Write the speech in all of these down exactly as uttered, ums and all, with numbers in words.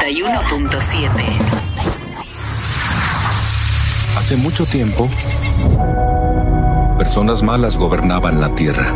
noventa y uno punto siete. Hace mucho tiempo, personas malas gobernaban la tierra.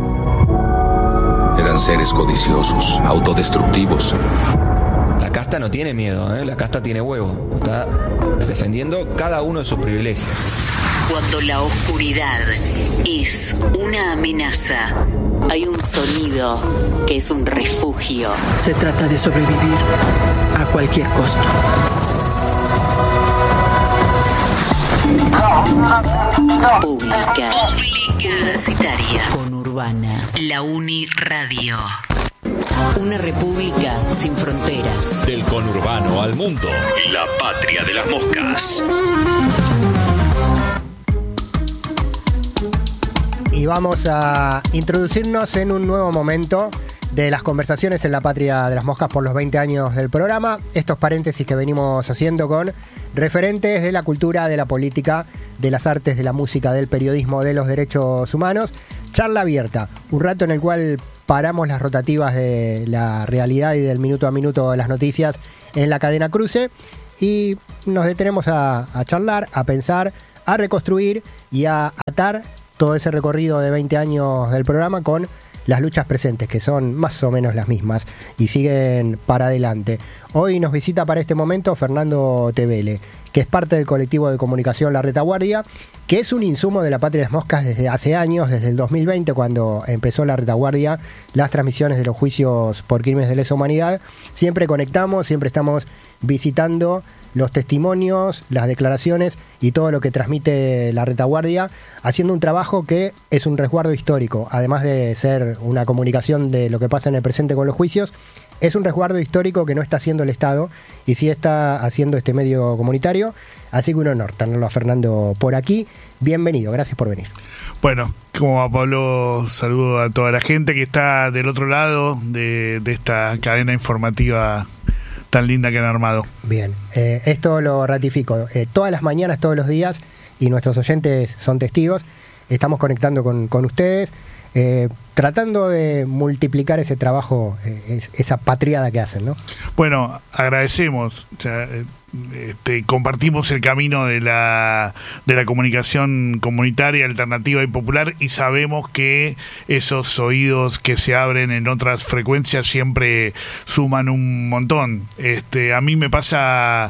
Eran seres codiciosos, autodestructivos. La casta no tiene miedo, ¿eh? La casta tiene huevo. Está defendiendo cada uno de sus privilegios. Cuando la oscuridad es una amenaza, hay un sonido que es un refugio. Se trata de sobrevivir a cualquier costo. Pública, universitaria, conurbana, la Uni Radio. Una república sin fronteras. Del conurbano al mundo, la patria de las moscas. Y vamos a introducirnos en un nuevo momento de las conversaciones en la patria de las moscas por los veinte años del programa. Estos paréntesis que venimos haciendo con referentes de la cultura, de la política, de las artes, de la música, del periodismo, de los derechos humanos. Charla abierta, un rato en el cual paramos las rotativas de la realidad y del minuto a minuto de las noticias en la cadena Cruce y nos detenemos a, a charlar, a pensar, a reconstruir y a atar todo ese recorrido de veinte años del programa con las luchas presentes, que son más o menos las mismas y siguen para adelante. Hoy nos visita para este momento Fernando Tevele, que es parte del colectivo de comunicación La Retaguardia, que es un insumo de la patria de las moscas desde hace años, desde el dos mil veinte, cuando empezó La Retaguardia, las transmisiones de los juicios por crímenes de lesa humanidad. Siempre conectamos, siempre estamos visitando los testimonios, las declaraciones y todo lo que transmite La Retaguardia, haciendo un trabajo que es un resguardo histórico, además de ser una comunicación de lo que pasa en el presente con los juicios. Es un resguardo histórico que no está haciendo el Estado y sí está haciendo este medio comunitario. Así que un honor tenerlo a Fernando por aquí. Bienvenido, gracias por venir. Bueno, como va Pablo, saludo a toda la gente que está del otro lado de, de esta cadena informativa tan linda que han armado. Bien, eh, esto lo ratifico. Eh, todas las mañanas, todos los días, y nuestros oyentes son testigos, estamos conectando con, con ustedes. Eh, tratando de multiplicar ese trabajo, eh, es, esa patriada que hacen, ¿no? Bueno, agradecemos, o sea, este, compartimos el camino de la, de la comunicación comunitaria, alternativa y popular, y sabemos que esos oídos que se abren en otras frecuencias siempre suman un montón. Este, a mí me pasa...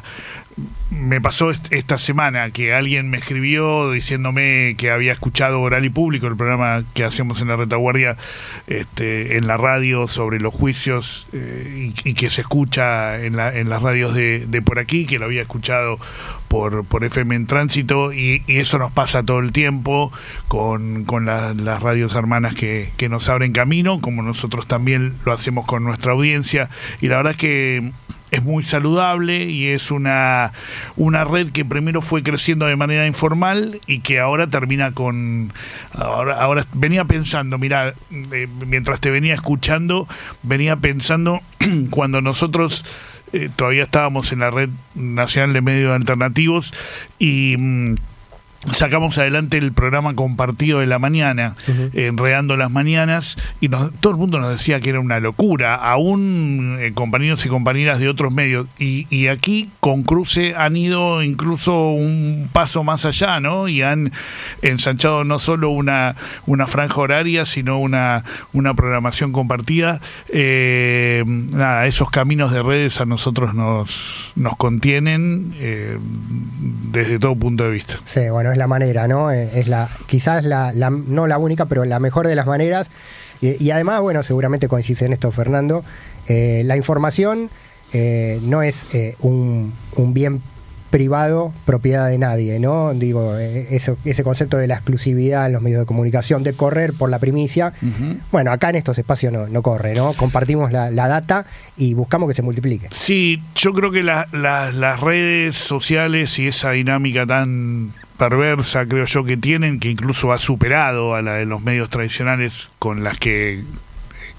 Me pasó esta semana que alguien me escribió diciéndome que había escuchado Oral y Público, el programa que hacemos en La Retaguardia, este, en la radio sobre los juicios, eh, y, y que se escucha en, la, en las radios de, de por aquí, que lo había escuchado por, por F M en Tránsito, y, y eso nos pasa todo el tiempo con, con la, las radios hermanas que, que nos abren camino, como nosotros también lo hacemos con nuestra audiencia, y la verdad es que es muy saludable y es una, una red que primero fue creciendo de manera informal y que ahora termina con... Ahora, ahora venía pensando, mira, eh, mientras te venía escuchando, venía pensando cuando nosotros eh, todavía estábamos en la Red Nacional de Medios Alternativos y... Mm, sacamos adelante el programa compartido de la mañana, uh-huh. Enredando las mañanas, y nos, todo el mundo nos decía que era una locura, aún eh, compañeros y compañeras de otros medios, y, y aquí con Cruce han ido incluso un paso más allá, ¿no? Y han ensanchado no solo una, una franja horaria, sino una, una programación compartida. Eh, nada, esos caminos de redes a nosotros nos, nos contienen eh, desde todo punto de vista. Sí, bueno, es la manera, ¿no? Es la, quizás la, la, no la única, pero la mejor de las maneras. Y, y además, bueno, seguramente coincides en esto, Fernando, eh, la información eh, no es eh, un, un bien privado, propiedad de nadie, ¿no? Digo, eh, eso, ese concepto de la exclusividad en los medios de comunicación, de correr por la primicia, uh-huh. Bueno, acá en estos espacios no, no corre, ¿no? Compartimos la, la data y buscamos que se multiplique. Sí, yo creo que la, la, las redes sociales y esa dinámica tan perversa, creo yo, que tienen, que incluso ha superado a la de los medios tradicionales con las que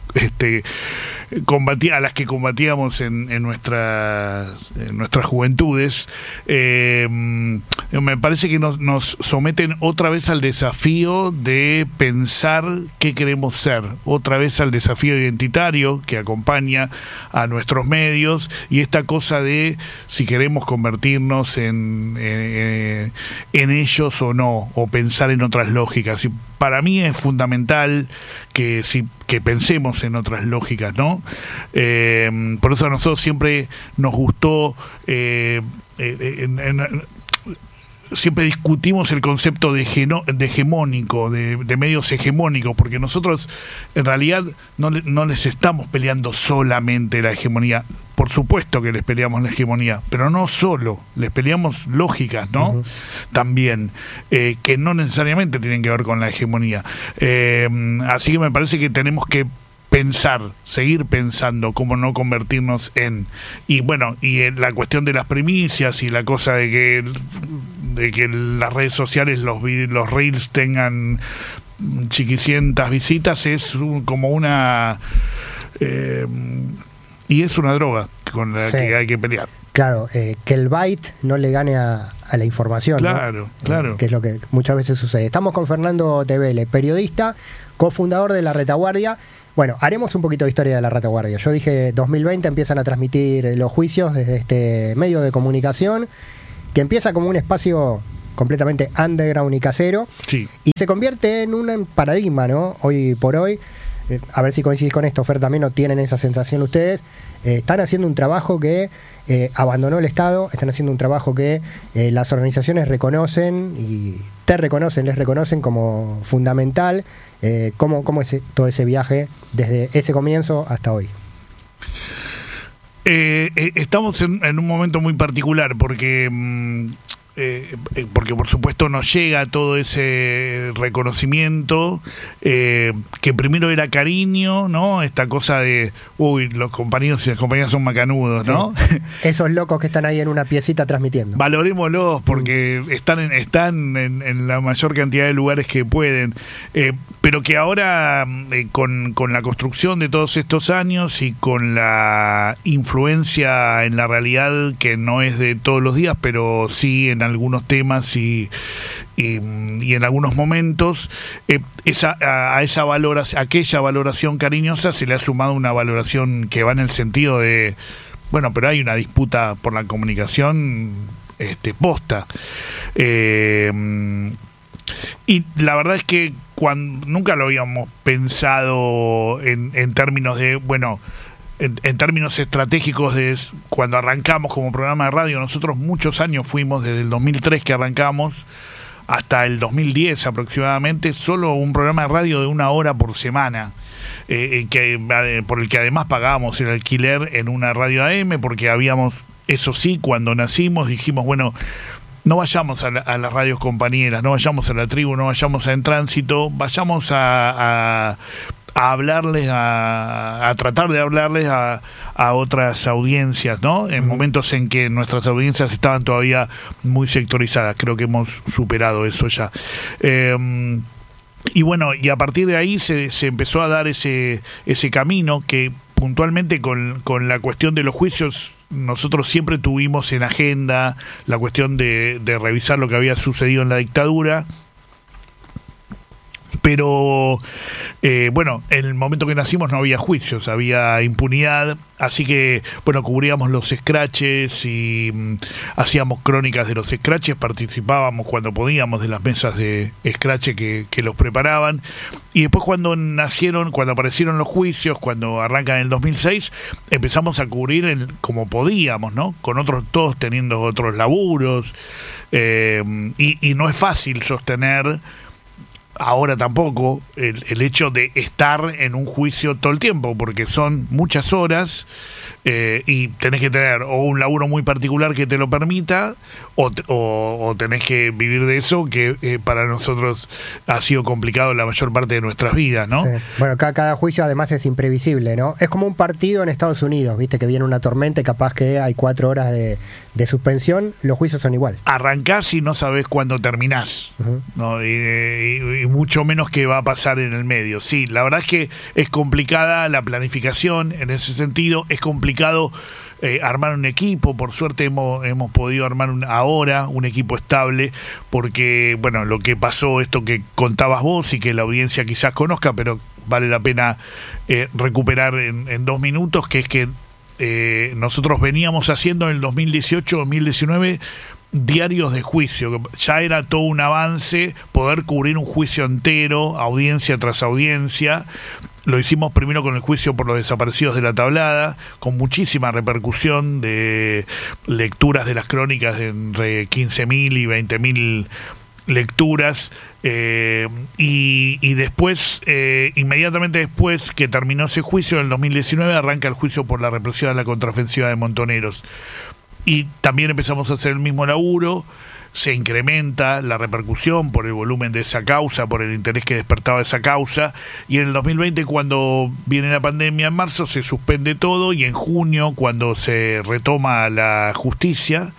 este, combatí, a las que combatíamos en, en, nuestras, en nuestras juventudes, eh, me parece que nos, nos someten otra vez al desafío de pensar qué queremos ser, otra vez al desafío identitario que acompaña a nuestros medios, y esta cosa de si queremos convertirnos en, en, en ellos o no, o pensar en otras lógicas. Y para mí es fundamental que, si, que pensemos en otras lógicas, ¿no? Eh, por eso a nosotros siempre nos gustó, eh, en, en, siempre discutimos el concepto de, geno, de hegemónico, de, de medios hegemónicos, porque nosotros en realidad no, no les estamos peleando solamente la hegemonía. Por supuesto que les peleamos la hegemonía, pero no solo, les peleamos lógicas, ¿no? Uh-huh. También, eh, que no necesariamente tienen que ver con la hegemonía. Eh, así que me parece que tenemos que pensar, seguir pensando cómo no convertirnos en... Y bueno, y en la cuestión de las primicias y la cosa de que, de que las redes sociales, los, los reels tengan chiquicientas visitas, es un, como una... Eh, y es una droga con la sí. que hay que pelear. Claro, eh, que el byte no le gane a, a la información. Claro, ¿no? claro. Eh, que es lo que muchas veces sucede. Estamos con Fernando Tevele, periodista, cofundador de La Retaguardia. Bueno, haremos un poquito de historia de La Retaguardia. Yo dije, dos mil veinte empiezan a transmitir los juicios desde este medio de comunicación, que empieza como un espacio completamente underground y casero, sí. y se convierte en un paradigma, ¿no? Hoy por hoy. Eh, a ver si coincidís con esto, Fer, también no tienen esa sensación ustedes. Eh, están haciendo un trabajo que eh, abandonó el Estado, están haciendo un trabajo que eh, las organizaciones reconocen y te reconocen, les reconocen como fundamental. Eh, ¿Cómo, cómo es todo ese viaje desde ese comienzo hasta hoy? Eh, eh, estamos en, en un momento muy particular porque... Mmm, Eh, porque por supuesto nos llega todo ese reconocimiento, eh, que primero era cariño, ¿no? Esta cosa de, uy, los compañeros y las compañeras son macanudos, ¿no? Sí. Esos locos que están ahí en una piecita transmitiendo. Valorémoslos porque mm. están, en, están en, en la mayor cantidad de lugares que pueden, eh, pero que ahora eh, con, con la construcción de todos estos años y con la influencia en la realidad que no es de todos los días, pero sí en algunos temas y, y, y en algunos momentos, eh, esa, a, a esa valoración, aquella valoración cariñosa se le ha sumado una valoración que va en el sentido de, bueno, pero hay una disputa por la comunicación este, posta. Eh, y la verdad es que cuando, nunca lo habíamos pensado en, en términos de, bueno, En, en términos estratégicos, de cuando arrancamos como programa de radio, nosotros muchos años fuimos, desde el dos mil tres que arrancamos hasta el dos mil diez aproximadamente, solo un programa de radio de una hora por semana, eh, que, eh, por el que además pagábamos el alquiler en una radio A M, porque habíamos, eso sí, cuando nacimos dijimos, bueno, no vayamos a, la, a las radios compañeras, no vayamos a La Tribu, no vayamos a En Tránsito, vayamos a... a a hablarles, a, a tratar de hablarles a, a otras audiencias, ¿no? En uh-huh. momentos en que nuestras audiencias estaban todavía muy sectorizadas. Creo que hemos superado eso ya. Eh, y bueno, y a partir de ahí se, se empezó a dar ese, ese camino que puntualmente con, con la cuestión de los juicios nosotros siempre tuvimos en agenda la cuestión de, de revisar lo que había sucedido en la dictadura. Pero, eh, bueno, en el momento que nacimos no había juicios, había impunidad, así que, bueno, cubríamos los scratches y mm, hacíamos crónicas de los scratches, participábamos cuando podíamos de las mesas de scratch que, que los preparaban, y después cuando nacieron, cuando aparecieron los juicios, cuando arrancan en el dos mil seis, empezamos a cubrir el, como podíamos, ¿no? Con otros, todos teniendo otros laburos, eh, y, y no es fácil sostener... Ahora tampoco el, el hecho de estar en un juicio todo el tiempo, porque son muchas horas, eh, y tenés que tener o un laburo muy particular que te lo permita, o, o, o tenés que vivir de eso, que eh, para nosotros ha sido complicado la mayor parte de nuestras vidas, ¿no? Sí. Bueno, cada, cada juicio además es imprevisible, ¿no? Es como un partido en Estados Unidos, viste, que viene una tormenta y capaz que hay cuatro horas de, de suspensión, los juicios son igual. Arrancás y no sabés cuándo terminás, uh-huh. ¿no? Y, y, y mucho menos qué va a pasar en el medio. Sí, la verdad es que es complicada la planificación en ese sentido, es complicado eh, armar un equipo. Por suerte hemos, hemos podido armar un, ahora un equipo estable, porque, bueno, lo que pasó, esto que contabas vos y que la audiencia quizás conozca, pero vale la pena eh, recuperar en, en dos minutos, que es que eh, nosotros veníamos haciendo en el dos mil dieciocho, dos mil diecinueve diarios de juicio. Ya era todo un avance poder cubrir un juicio entero, audiencia tras audiencia. Lo hicimos primero con el juicio por los desaparecidos de La Tablada, con muchísima repercusión de lecturas de las crónicas de entre quince mil y veinte mil lecturas, eh, y, y después, eh, inmediatamente después que terminó ese juicio, en el dos mil diecinueve arranca el juicio por la represión de la contraofensiva de Montoneros. Y también empezamos a hacer el mismo laburo, se incrementa la repercusión por el volumen de esa causa, por el interés que despertaba esa causa, y en el dos mil veinte, cuando viene la pandemia en marzo, se suspende todo, y en junio, cuando se retoma la justicia,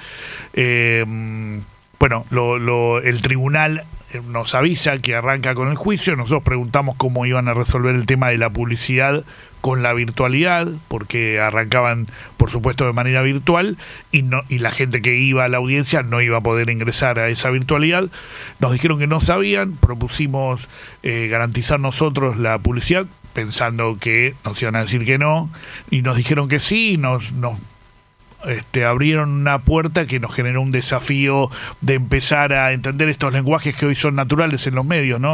eh, bueno, lo, lo, el tribunal nos avisa que arranca con el juicio. Nosotros preguntamos cómo iban a resolver el tema de la publicidad con la virtualidad, porque arrancaban, por supuesto, de manera virtual, y no y la gente que iba a la audiencia no iba a poder ingresar a esa virtualidad. Nos dijeron que no sabían, propusimos eh, garantizar nosotros la publicidad, pensando que nos iban a decir que no, y nos dijeron que sí, y nos... nos Este, abrieron una puerta que nos generó un desafío de empezar a entender estos lenguajes que hoy son naturales en los medios, ¿no?